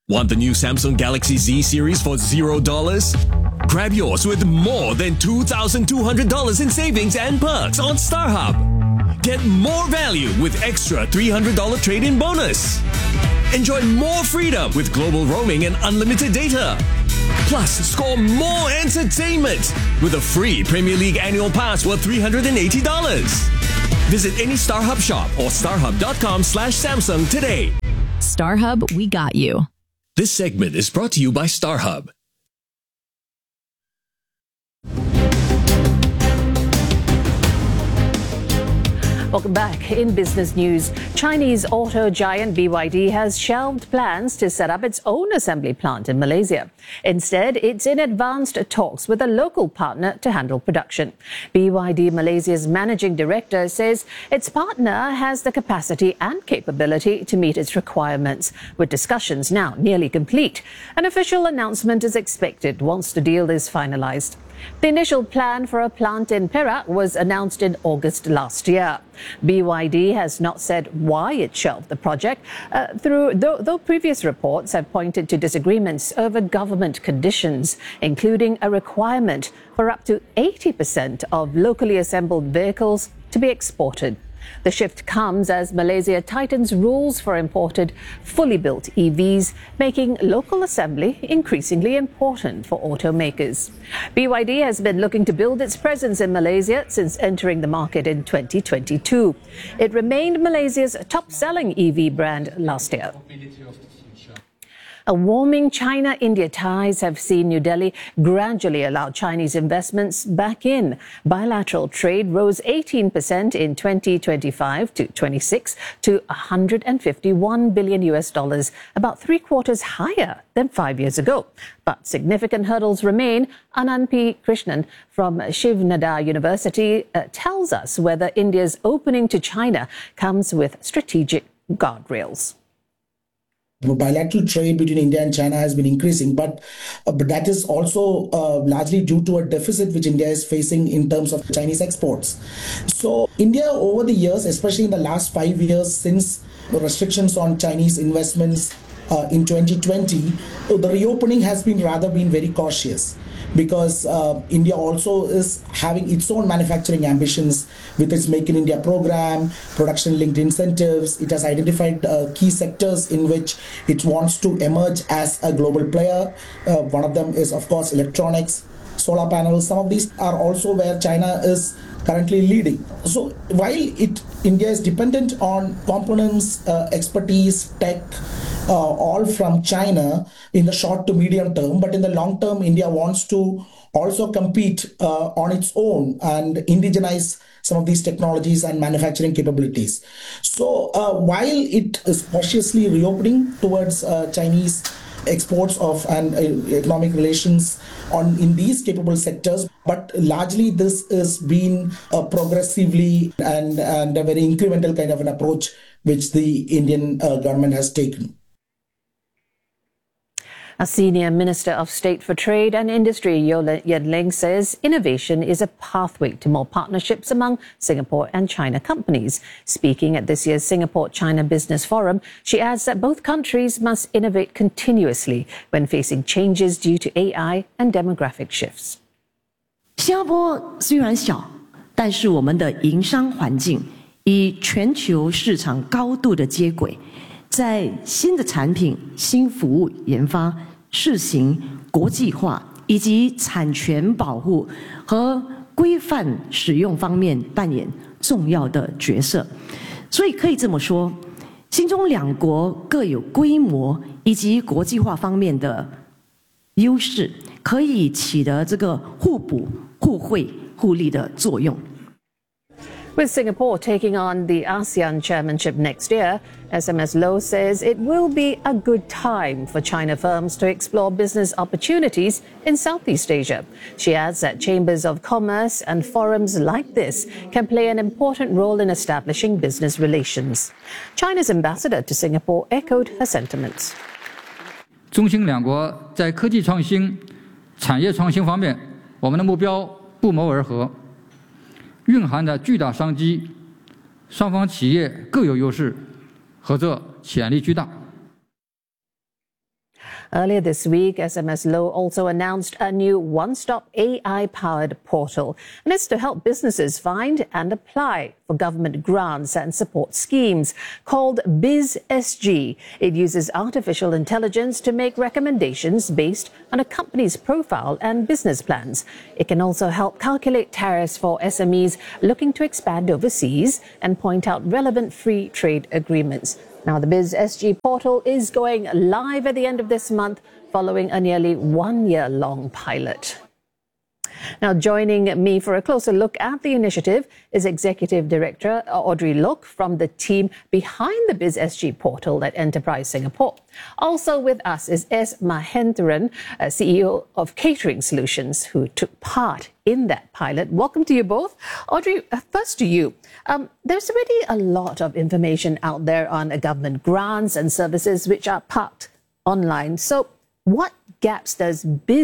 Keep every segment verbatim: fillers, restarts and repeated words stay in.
Want the new Samsung Galaxy Z series for zero dollars? Grab yours with more than two thousand two hundred dollars in savings and perks on StarHub. Get more value with extra three hundred dollars trade-in bonus. Enjoy more freedom with global roaming and unlimited data. Plus, score more entertainment with a free Premier League annual pass worth three hundred eighty dollars. Visit any StarHub shop or starhub.com slash Samsung today. StarHub, we got you. This segment is brought to you by StarHub. Welcome back. In business news, Chinese auto giant B Y D has shelved plans to set up its own assembly plant in Malaysia. Instead, it's in advanced talks with a local partner to handle production. B Y D Malaysia's managing director says its partner has the capacity and capability to meet its requirements, with discussions now nearly complete. An official announcement is expected once the deal is finalized. The initial plan for a plant in Perak was announced in August last year. B Y D has not said why it shelved the project, uh, through, though, though previous reports have pointed to disagreements over government conditions, including a requirement for up to eighty percent of locally assembled vehicles to be exported. The shift comes as Malaysia tightens rules for imported, fully built E Vs, making local assembly increasingly important for automakers. B Y D has been looking to build its presence in Malaysia since entering the market in twenty twenty-two. It remained Malaysia's top-selling E V brand last year. A warming China-India ties have seen New Delhi gradually allow Chinese investments back in. Bilateral trade rose eighteen percent in twenty twenty-five to twenty-six to one hundred fifty-one billion U S dollars, about three quarters higher than five years ago. But significant hurdles remain. Anand P. Krishnan from Shiv Nadar University uh, tells us whether India's opening to China comes with strategic guardrails. Bilateral trade between India and China has been increasing, but, uh, but that is also uh, largely due to a deficit which India is facing in terms of Chinese exports. So India over the years, especially in the last five years since the restrictions on Chinese investments uh, in twenty twenty, the reopening has been rather been very cautious, because uh, India also is having its own manufacturing ambitions with its Make in India program, production-linked incentives. It has identified uh, key sectors in which it wants to emerge as a global player. Uh, one of them is, of course, electronics, solar panels. Some of these are also where China is currently leading. So while it India is dependent on components, uh, expertise, tech, uh, all from China in the short to medium term, but in the long term, India wants to also compete uh, on its own and indigenize some of these technologies and manufacturing capabilities. So uh, while it is cautiously reopening towards uh, Chinese exports of and uh, economic relations on in these capable sectors, but largely this is being uh, progressively and, and a very incremental kind of an approach which the Indian uh, government has taken. A senior Minister of State for Trade and Industry, Yeo Yen Ling, says innovation is a pathway to more partnerships among Singapore and China companies. Speaking at this year's Singapore-China Business Forum, she adds that both countries must innovate continuously when facing changes due to A I and demographic shifts. 新加坡虽然小，但是我们的营商环境与全球市场高度的接轨。 在新的产品、新服务研发、试行、国际化以及产权保护和规范使用方面扮演重要的角色，所以可以这么说，新中两国各有规模以及国际化方面的优势，可以起得这个互补、互惠、互利的作用。 With Singapore taking on the ASEAN chairmanship next year, S M S Loh says it will be a good time for China firms to explore business opportunities in Southeast Asia. She adds that chambers of commerce and forums like this can play an important role in establishing business relations. China's ambassador to Singapore echoed her sentiments. 中兴两国在科技创新、产业创新方面，我们的目标不谋而合。 蕴含着巨大商机，双方企业各有优势，合作潜力巨大。 Earlier this week, S M S Low also announced a new one-stop A I-powered portal, and it's to help businesses find and apply for government grants and support schemes. Called BizSG, it uses artificial intelligence to make recommendations based on a company's profile and business plans. It can also help calculate tariffs for S M Es looking to expand overseas and point out relevant free trade agreements. Now, the BizSG portal is going live at the end of this month following a nearly one-year-long pilot. Now, joining me for a closer look at the initiative is Executive Director Audrey Look from the team behind the BizSG portal at Enterprise Singapore. Also with us is S. Mahendran, uh, C E O of Catering Solutions, who took part in that pilot. Welcome to you both. Audrey, uh, first to you. Um, there's already a lot of information out there on uh, government grants and services which are parked online. So what gaps does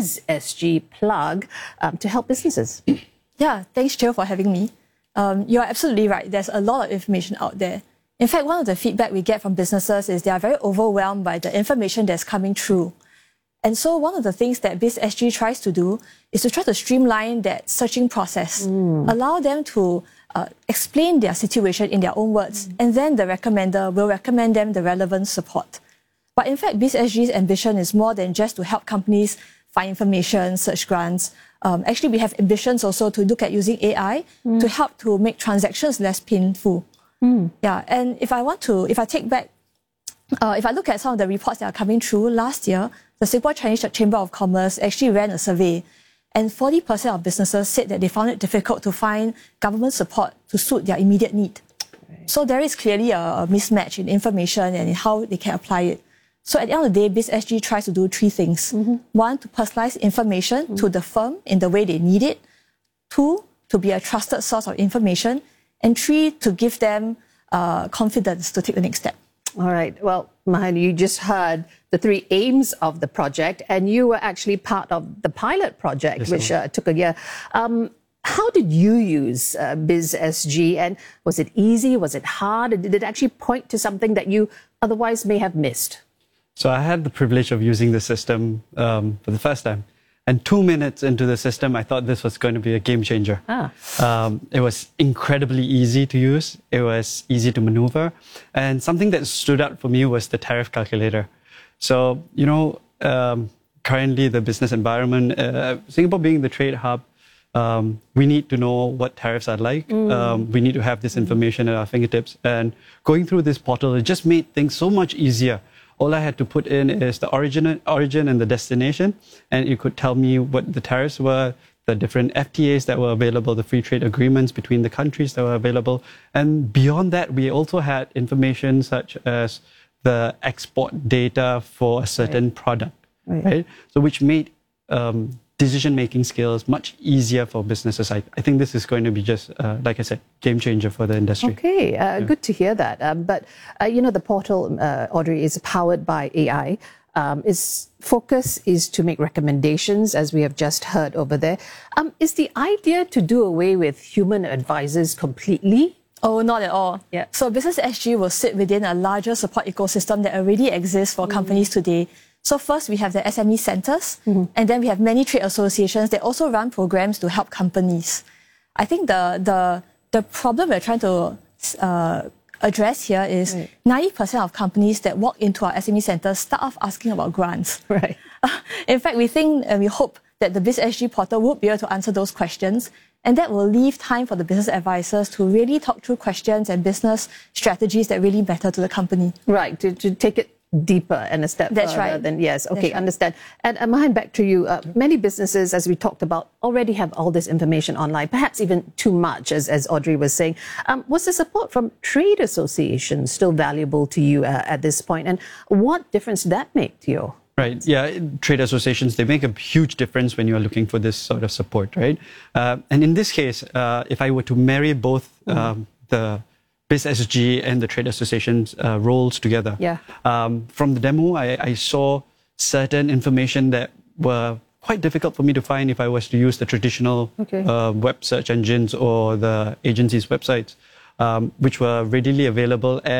BizSG plug um, to help businesses? Yeah, thanks, Jill, for having me. Um, you're absolutely right. There's a lot of information out there. In fact, one of the feedback we get from businesses is they are very overwhelmed by the information that's coming through. And so one of the things that BizSG tries to do is to try to streamline that searching process, mm. allow them to uh, explain their situation in their own words, mm. and then the recommender will recommend them the relevant support. But in fact, BizSG's ambition is more than just to help companies find information, search grants. Um, actually, we have ambitions also to look at using A I mm. to help to make transactions less painful. Mm. Yeah, and if I want to, if I take back, uh, if I look at some of the reports that are coming through last year, the Singapore Chinese Chamber of Commerce actually ran a survey, and forty percent of businesses said that they found it difficult to find government support to suit their immediate need. So there is clearly a, a mismatch in information and in how they can apply it. So at the end of the day, BizSG tries to do three things. Mm-hmm. One, to personalize information mm-hmm. to the firm in the way they need it. Two, to be a trusted source of information. And three, to give them uh, confidence to take the next step. All right. Well, Mahan, you just heard the three aims of the project, and you were actually part of the pilot project, yes, which uh, took a year. Um, how did you use uh, BizSG, and was it easy? Was it hard? Did it actually point to something that you otherwise may have missed? So I had the privilege of using the system um, for the first time. And two minutes into the system, I thought this was going to be a game changer. Ah. Um, it was incredibly easy to use. It was easy to maneuver. And something that stood out for me was the tariff calculator. So, you know, um, currently the business environment, uh, Singapore being the trade hub, um, we need to know what tariffs are like. Mm. Um, we need to have this information at our fingertips. And going through this portal, it just made things so much easier. All I had to put in is the origin, origin and the destination, and it could tell me what the tariffs were, the different F T As that were available, the free trade agreements between the countries that were available. And beyond that, we also had information such as the export data for a certain right. product, right. right? So which made um, decision-making skills much easier for businesses. I, I think this is going to be just, uh, like I said, game changer for the industry. Okay, uh, yeah. Good to hear that. Um, but, uh, you know, the portal, uh, Audrey, is powered by A I. Um, its focus is to make recommendations, as we have just heard over there. Um, is the idea to do away with human advisors completely? Oh, not at all. Yeah. So BizSG will sit within a larger support ecosystem that already exists for mm. companies today. So first, we have the S M E centers, mm-hmm. and then we have many trade associations that also run programs to help companies. I think the the the problem we're trying to uh, address here is right. ninety percent of companies that walk into our S M E centers start off asking about grants. Right. In fact, we think and we hope that the BizSG portal will be able to answer those questions, and that will leave time for the business advisors to really talk through questions and business strategies that really matter to the company. Right, to, to take it deeper and a step That's further right. than, yes, okay, That's right. understand. And uh, Mahan, back to you. Uh, many businesses, as we talked about, already have all this information online, perhaps even too much, as, as Audrey was saying. Um, was the support from trade associations still valuable to you uh, at this point? And what difference did that make to you? Right. Yeah. Trade associations, they make a huge difference when you're looking for this sort of support, right? Uh, and in this case, uh, if I were to marry both um, mm. the BizSG and the trade associations uh, roles together. Yeah. Um, from the demo, I, I saw certain information that were quite difficult for me to find if I was to use the traditional okay. uh, web search engines or the agency's websites, um, which were readily available. And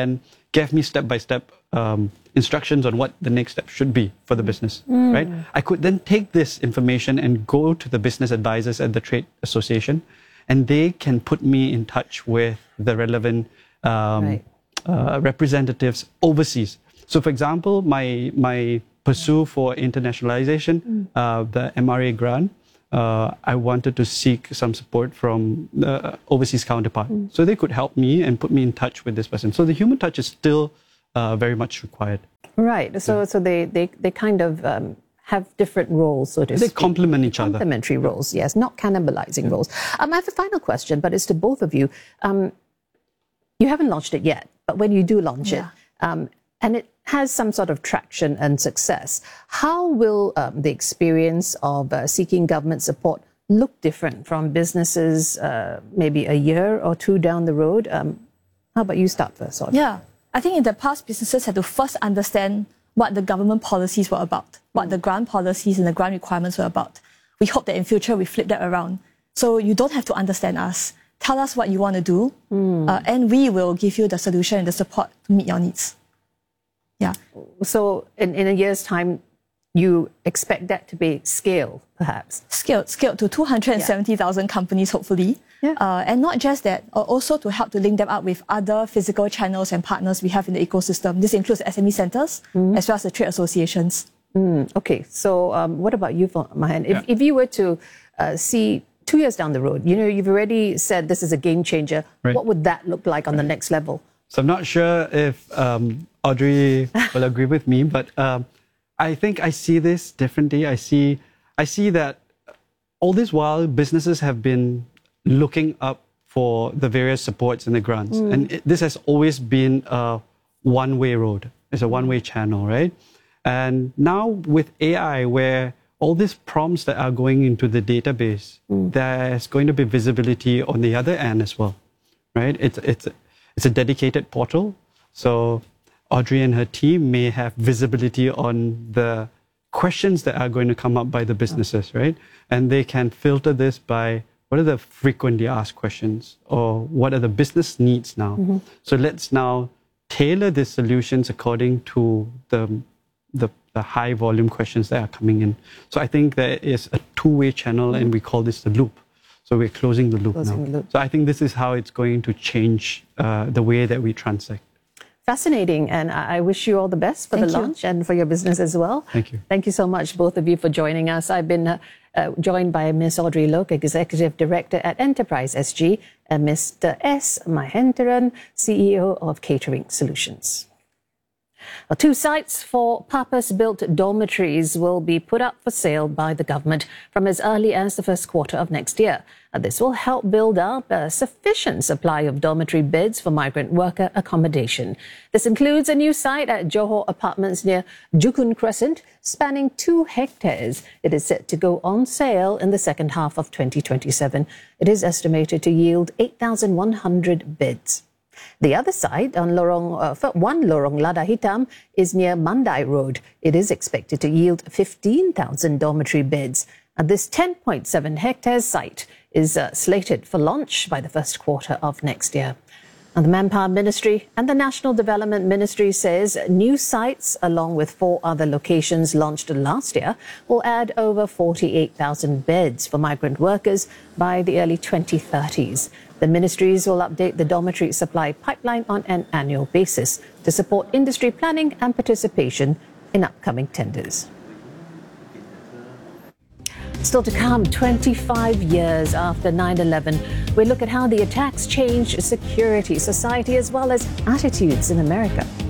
gave me step-by-step um, instructions on what the next step should be for the business, Mm. right? I could then take this information and go to the business advisors at the trade association, and they can put me in touch with the relevant um, Right. uh, representatives overseas. So, for example, my my pursue for internationalization, Mm. uh, the M R A grant, uh, I wanted to seek some support from the overseas counterpart. Mm. So they could help me and put me in touch with this person. So the human touch is still uh, very much required. Right. So, so they, they, they kind of um, have different roles, so to They speak. complement each other. Complementary roles, yes, not cannibalizing roles. Um, I have a final question, but it's to both of you. Um, you haven't launched it yet, but when you do launch Yeah. it, um, and it has some sort of traction and success, how will um, the experience of uh, seeking government support look different from businesses uh, maybe a year or two down the road? Um, how about you start first, Audrey? Yeah, I think in the past, businesses had to first understand what the government policies were about, what the grant policies and the grant requirements were about. We hope that in future we flip that around. So you don't have to understand us. Tell us what you want to do, uh, and we will give you the solution and the support to meet your needs. Yeah. So in, in a year's time, you expect that to be scaled, perhaps? Scaled, scaled to two hundred seventy thousand companies, hopefully. Yeah. Uh, and not just that, uh, also to help to link them up with other physical channels and partners we have in the ecosystem. This includes S M E centers, as well as the trade associations. Mm, okay, so um, what about you, Mahen? If, Yeah. if you were to uh, see two years down the road, you know, you've already said this is a game changer. Right. What would that look like on the next level? So I'm not sure if um, Audrey will agree with me, but um, I think I see this differently. I see, I see that all this while businesses have been looking up for the various supports and the grants, Mm. and it, this has always been a one-way road. It's a one-way channel, right? And now with A I, where all these prompts that are going into the database, Mm. there's going to be visibility on the other end as well, right? It's it's it's a dedicated portal, so Audrey and her team may have visibility on the questions that are going to come up by the businesses, right? And they can filter this by what are the frequently asked questions, or what are the business needs now. Mm-hmm. So let's now tailor the solutions according to the the the high volume questions that are coming in. So I think there is a two-way channel, and we call this the loop. So we're closing the loop Closing now. the loop. So I think this is how it's going to change uh, the way that we transact. Fascinating, and I I wish you all the best for Thank the you. launch and for your business as well. Thank you. Thank you so much, both of you, for joining us. I've been uh, uh, joined by Miss Audrey Loke, Executive Director at Enterprise S G, and Mister S. Mahendaran, C E O of Catering Solutions. Well, two sites for purpose-built dormitories will be put up for sale by the government from as early as the first quarter of next year. And this will help build up a sufficient supply of dormitory beds for migrant worker accommodation. This includes a new site at Johor Apartments near Jukun Crescent, spanning two hectares. It is set to go on sale in the second half of twenty twenty-seven. It is estimated to yield eight thousand one hundred beds. The other side, on Lorong, uh, one Lorong Lada Hitam, is near Mandai Road. It is expected to yield fifteen thousand dormitory beds. And this ten point seven hectares site is uh, slated for launch by the first quarter of next year. And the Manpower Ministry and the National Development Ministry says new sites, along with four other locations launched last year, will add over forty-eight thousand beds for migrant workers by the early twenty thirties. The ministries will update the dormitory supply pipeline on an annual basis to support industry planning and participation in upcoming tenders. Still to come, twenty-five years after nine eleven, we look at how the attacks changed security, society, as well as attitudes in America.